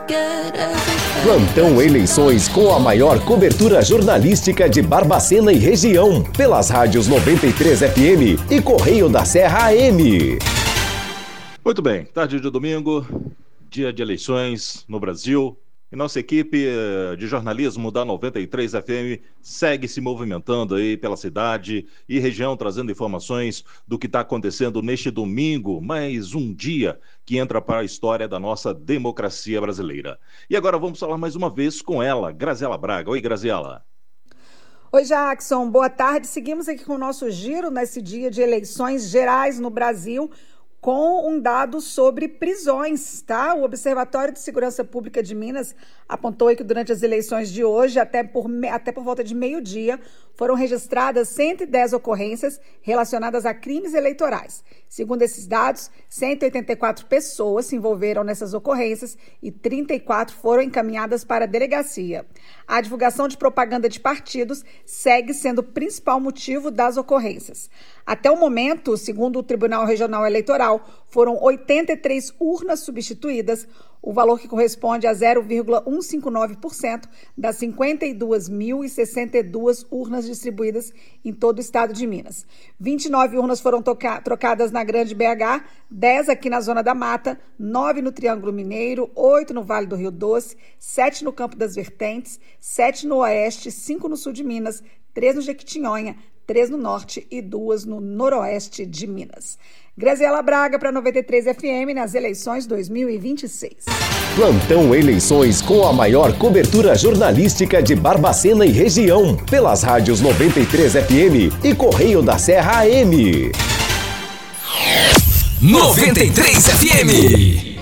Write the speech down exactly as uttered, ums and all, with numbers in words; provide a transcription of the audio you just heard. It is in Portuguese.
Plantão Eleições com a maior cobertura jornalística de Barbacena e região, pelas rádios noventa e três F M e Correio da Serra A M. Muito bem, tarde de domingo, dia de eleições no Brasil. E nossa equipe de jornalismo da noventa e três F M segue se movimentando aí pela cidade e região, trazendo informações do que está acontecendo neste domingo, mais um dia que entra para a história da nossa democracia brasileira. E agora vamos falar mais uma vez com ela, Graziela Braga. Oi, Graziela. Oi, Jackson. Boa tarde. Seguimos aqui com o nosso giro nesse dia de eleições gerais no Brasil, com um dado sobre prisões, tá? O Observatório de Segurança Pública de Minas apontou aí que durante as eleições de hoje, até por, até por volta de meio-dia, foram registradas cento e dez ocorrências relacionadas a crimes eleitorais. Segundo esses dados, cento e oitenta e quatro pessoas se envolveram nessas ocorrências e trinta e quatro foram encaminhadas para a delegacia. A divulgação de propaganda de partidos segue sendo o principal motivo das ocorrências. Até o momento, segundo o Tribunal Regional Eleitoral, foram oitenta e três urnas substituídas, o valor que corresponde a zero vírgula cento e cinquenta e nove por cento das cinquenta e duas mil e sessenta e duas urnas distribuídas em todo o estado de Minas. vinte e nove urnas foram toca- trocadas na Grande B H, dez aqui na Zona da Mata, nove no Triângulo Mineiro, oito no Vale do Rio Doce, sete no Campo das Vertentes, sete no Oeste, cinco no Sul de Minas, três no Jequitinhonha, três no Norte e duas no Noroeste de Minas. Graziela Braga para noventa e três F M nas eleições dois mil e vinte e seis. Plantão Eleições com a maior cobertura jornalística de Barbacena e região, pelas rádios noventa e três F M e Correio da Serra A M. noventa e três F M.